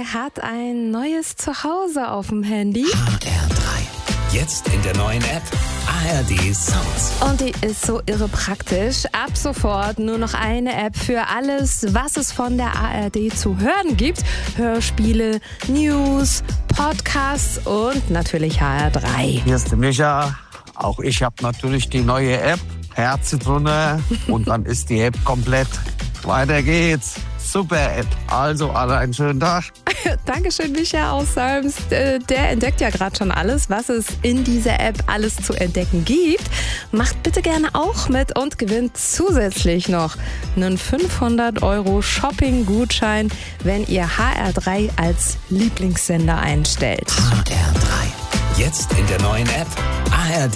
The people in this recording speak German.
hat ein neues Zuhause auf dem Handy. HR3. Jetzt in der neuen App ARD Sounds. Und die ist so irre praktisch. Ab sofort nur noch eine App für alles, was es von der ARD zu hören gibt. Hörspiele, News, Podcasts und natürlich HR3. Hier ist der Micha. Auch ich habe natürlich die neue App. Herz drunter und dann ist die App komplett. Weiter geht's. Super App. Also alle einen schönen Tag. Dankeschön, Micha aus Salms. Der entdeckt ja gerade schon alles, was es in dieser App alles zu entdecken gibt. Macht bitte gerne auch mit und gewinnt zusätzlich noch einen 500 € Shopping-Gutschein, wenn ihr HR3 als Lieblingssender einstellt. HR3. Jetzt in der neuen App ARD